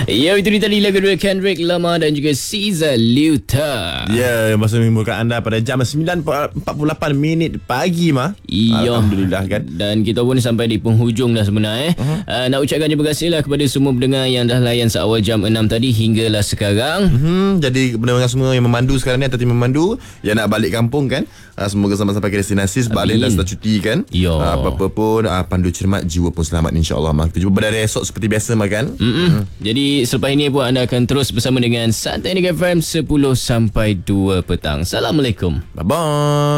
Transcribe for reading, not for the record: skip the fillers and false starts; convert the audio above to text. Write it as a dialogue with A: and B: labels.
A: Ya, itu dia tadi lagu dari Kendrick Lamar dan juga Caesar Luta.
B: Ya, masa menghimpunkan anda pada jam 9.48 pagi mah.
A: Iya.
B: Alhamdulillah kan.
A: Dan kita pun sampai di penghujung dah sebenarnya. Nak ucapkan terima kasih lah kepada semua pendengar yang dah layan seawal jam 6 tadi hinggalah sekarang.
B: Jadi pendengar semua yang memandu sekarang ni atau tim memandu yang nak balik kampung kan, semoga sampai-sampai ke destinasi sebalik dah start cuti kan.
A: Ya.
B: Apa-apa pun pandu cermat, jiwa pun selamat insya-Allah. Kita jumpa pada esok seperti biasa makan.
A: Jadi selepas ini pun anda akan terus bersama dengan Santai FM 10 sampai 2 petang. Assalamualaikum.
B: Bye bye.